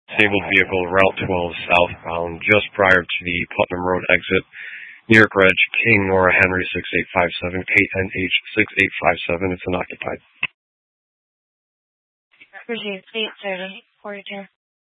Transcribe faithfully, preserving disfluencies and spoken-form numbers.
Disabled vehicle, Route twelve southbound, just prior to the Putnam Road exit. New York Reg, King Nora Henry six eight five seven, K N H six eight five seven. It's unoccupied. Received eight thirty, forty-two.